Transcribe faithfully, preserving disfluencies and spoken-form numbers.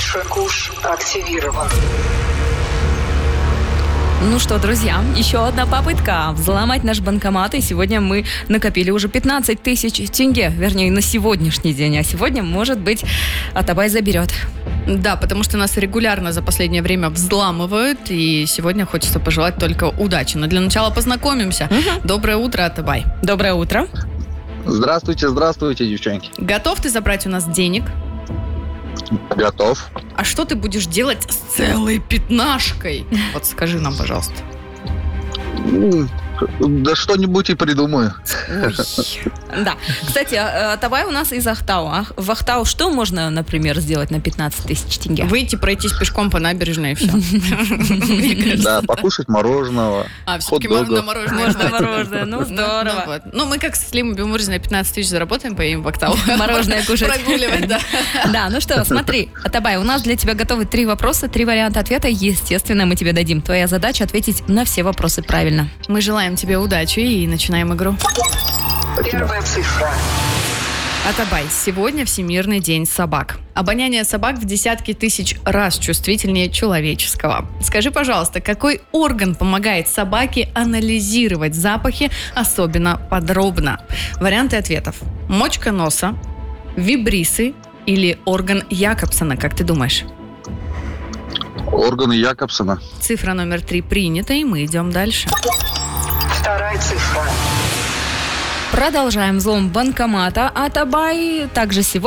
Больше куш активирован. Ну что, друзья, еще одна попытка взломать наш банкомат. И сегодня мы накопили уже пятнадцать тысяч тенге. Вернее, на сегодняшний день. А сегодня, может быть, Атабай заберет. Да, потому что нас регулярно за последнее время взламывают. И сегодня хочется пожелать только удачи. Но для начала познакомимся. Угу. Доброе утро, Атабай. Доброе утро. Здравствуйте, здравствуйте, девчонки. Готов ты забрать у нас денег? Готов. А что ты будешь делать с целой пятнашкой? Вот скажи нам, пожалуйста. Да что-нибудь и придумаю. Ой. Да. Кстати, Атабай у нас из Ахтау. А в Ахтау что можно, например, сделать на пятнадцать тысяч тенге? Выйти, пройтись пешком по набережной и все. Да, покушать мороженого. А, все-таки можно мороженое. Можно мороженое, ну здорово. Ну, мы как с Слимом Бимурзи на пятнадцать тысяч заработаем, поедем в Ахтау. Мороженое кушать. Прогуливать, да. Да, ну что, смотри, Атабай, у нас для тебя готовы три вопроса, три варианта ответа. Естественно, мы тебе дадим. Твоя задача ответить на все вопросы правильно. Мы желаем тебе удачи и начинаем игру. Первая цифра. Атабай, сегодня Всемирный день собак. Обоняние собак в десятки тысяч раз чувствительнее человеческого. Скажи, пожалуйста, какой орган помогает собаке анализировать запахи особенно подробно? Варианты ответов. Мочка носа, вибрисы или орган Якобсона, как ты думаешь? Органы Якобсона. Цифра номер три принята, и мы идем дальше. Вторая цифра. Продолжаем взлом банкомата Атабай. Также сегодня